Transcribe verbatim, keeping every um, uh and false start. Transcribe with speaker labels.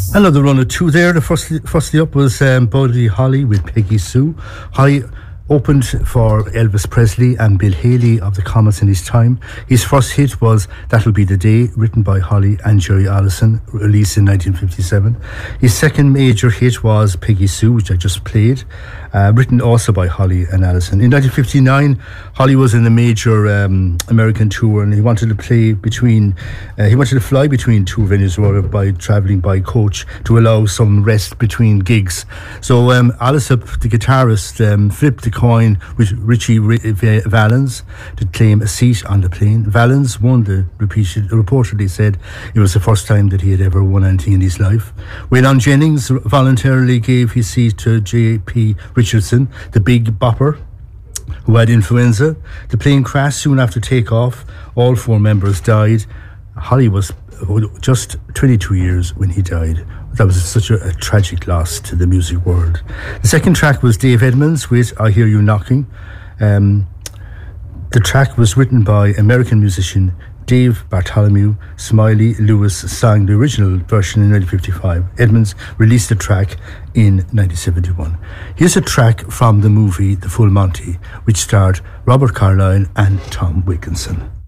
Speaker 1: Another run of two there. The first, firstly up was um, Buddy Holly with Peggy Sue. Holly opened for Elvis Presley and Bill Haley of the Comets in his time. His first hit was That'll Be the Day, written by Holly and Jerry Allison, released in nineteen fifty-seven. His second major hit was Peggy Sue, which I just played, uh, written also by Holly and Allison. In nineteen fifty-nine, Holly was in a major um, American tour, and he wanted to play between, uh, he wanted to fly between two venues rather by travelling by coach to allow some rest between gigs. So um, Allison, the guitarist, um, flipped the coin with Richie Valens to claim a seat on the plane. Valens won the repeated, reportedly said it was the first time that he had ever won anything in his life. Waylon Jennings voluntarily gave his seat to J P Richardson, the Big Bopper, who had influenza. The plane crashed soon after takeoff. All four members died. Holly was just twenty-two years when he died. That was such a, a tragic loss to the music world. The second track was Dave Edmunds with I Hear You Knocking. Um, the track was written by American musician Dave Bartholomew. Smiley Lewis sang the original version in nineteen fifty-five. Edmunds released the track in nineteen seventy-one. Here's a track from the movie The Full Monty, which starred Robert Carlyle and Tom Wilkinson.